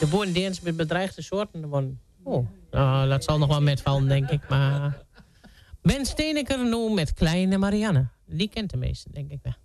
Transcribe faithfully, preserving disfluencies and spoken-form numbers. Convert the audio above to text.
De boeren die eens met bedreigde soorten worden. Oh, nou, dat zal nog wel metvallen, denk ik. Maar Ben Steeneker nu met Kleine Marianne. Die kent de meesten, denk ik wel.